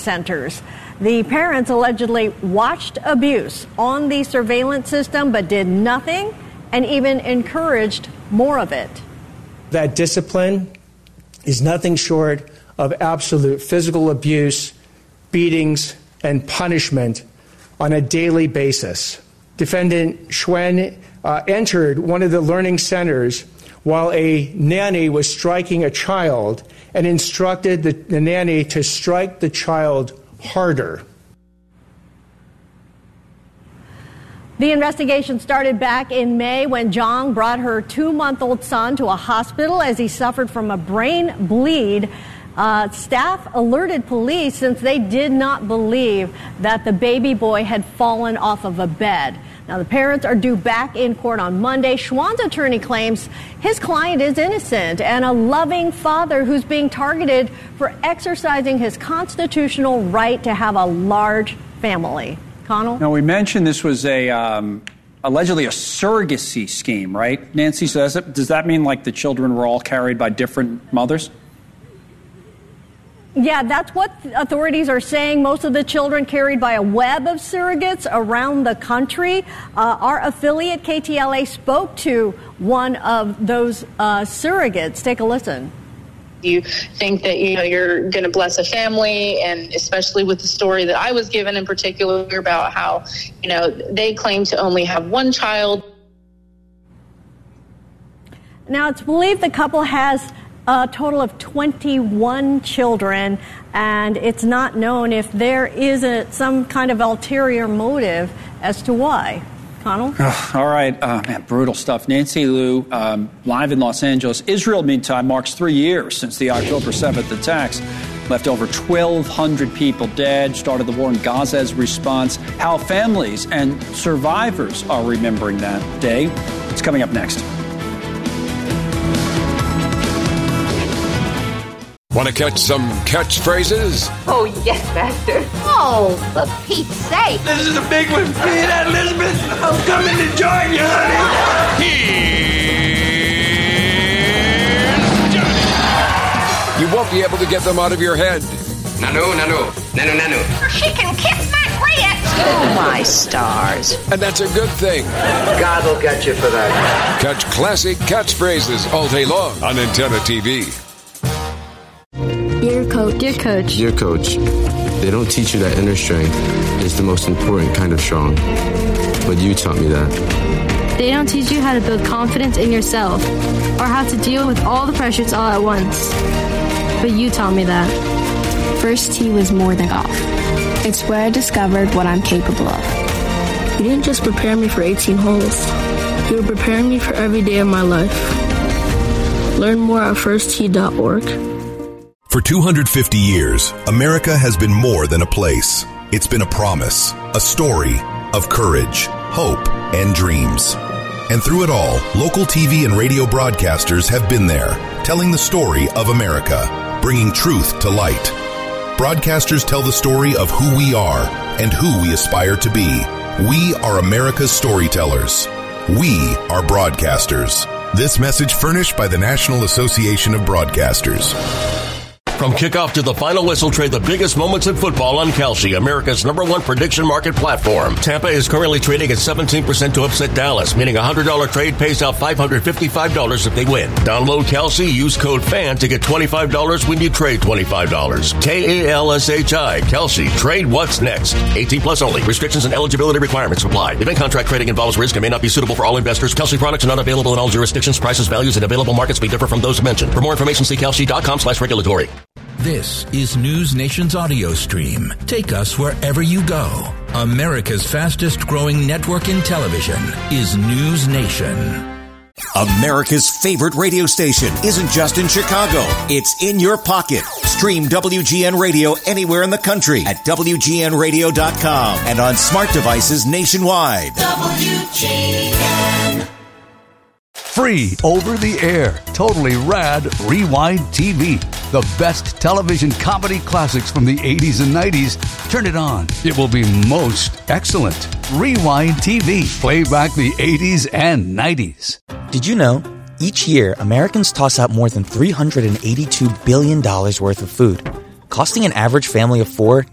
centers. The parents allegedly watched abuse on the surveillance system but did nothing and even encouraged more of it. That discipline is nothing short of absolute physical abuse, beatings, and punishment on a daily basis. Defendant Schwen entered one of the learning centers while a nanny was striking a child and instructed the nanny to strike the child harder. The investigation started back in May when Zhang brought her 2-month-old son to a hospital as he suffered from a brain bleed. Staff alerted police since they did not believe that the baby boy had fallen off of a bed. Now, the parents are due back in court on Monday. Schwan's attorney claims his client is innocent and a loving father who's being targeted for exercising his constitutional right to have a large family. Connell? Now, we mentioned this was allegedly a surrogacy scheme, right, Nancy? So does that mean like the children were all carried by different mothers? Yeah, that's what authorities are saying. Most of the children carried by a web of surrogates around the country. Our affiliate KTLA spoke to one of those surrogates. Take a listen. You think that you're going to bless a family, and especially with the story that I was given in particular about how they claim to only have one child. Now, it's believed the couple has a total of 21 children, and it's not known if there is some kind of ulterior motive as to why. Connell? All right. Man, brutal stuff. Nancy Liu, live in Los Angeles. Israel, meantime, marks 3 years since the October 7th attacks. Left over 1,200 people dead, started the war in Gaza as a response. How families and survivors are remembering that day. It's coming up next. Want to catch some catchphrases? Oh, yes, Master. Oh, for Pete's sake. This is a big one. See that, Elizabeth? I'm coming to join you, honey. Here's Johnny. You won't be able to get them out of your head. Nanu. She can kiss my grits. Oh, my stars. And that's a good thing. God will get you for that. Catch classic catchphrases all day long on Antenna TV. Dear Coach. Dear Coach. Dear Coach, they don't teach you that inner strength is the most important kind of strong. But you taught me that. They don't teach you how to build confidence in yourself or how to deal with all the pressures all at once. But you taught me that. First tee was more than golf. It's where I discovered what I'm capable of. You didn't just prepare me for 18 holes. You were preparing me for every day of my life. Learn more at firsttee.org. For 250 years, America has been more than a place. It's been a promise, a story of courage, hope, and dreams. And through it all, local TV and radio broadcasters have been there, telling the story of America, bringing truth to light. Broadcasters tell the story of who we are and who we aspire to be. We are America's storytellers. We are broadcasters. This message furnished by the National Association of Broadcasters. From kickoff to the final whistle, trade the biggest moments in football on Kalshi, America's #1 prediction market platform. Tampa is currently trading at 17% to upset Dallas, meaning a $100 trade pays out $555 if they win. Download Kalshi, use code FAN to get $25 when you trade $25. Kalshi, Kalshi. Trade what's next. 18 plus only. Restrictions and eligibility requirements apply. Event contract trading involves risk and may not be suitable for all investors. Kalshi products are not available in all jurisdictions. Prices, values, and available markets may differ from those mentioned. For more information, see kalshi.com/regulatory. This is News Nation's audio stream. Take us wherever you go. America's fastest growing network in television is News Nation. America's favorite radio station isn't just in Chicago. It's in your pocket. Stream WGN Radio anywhere in the country at WGNradio.com and on smart devices nationwide. WGN. Free over the air, totally rad Rewind TV. The best television comedy classics from the 80s and 90s. Turn it on. It will be most excellent. Rewind TV. Play back the 80s and 90s. Did you know? Each year, Americans toss out more than $382 billion worth of food, costing an average family of 4